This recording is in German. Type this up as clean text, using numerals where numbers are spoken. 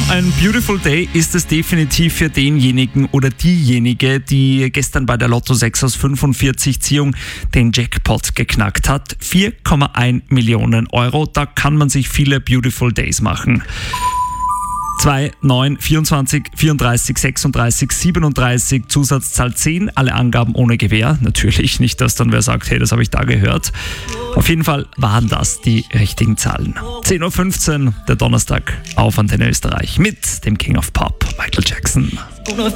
Ein Beautiful Day ist es definitiv für denjenigen oder diejenige, die gestern bei der Lotto 6 aus 45 Ziehung den Jackpot geknackt hat. 4,1 Millionen Euro, da kann man sich viele Beautiful Days machen. 2, 9, 24, 34, 36, 37, Zusatzzahl 10, alle Angaben ohne Gewähr. Natürlich nicht, dass dann wer sagt, hey, das habe ich da gehört. Auf jeden Fall waren das die richtigen Zahlen. 10.15 Uhr, der Donnerstag auf Antenne Österreich mit dem King of Pop, Michael Jackson.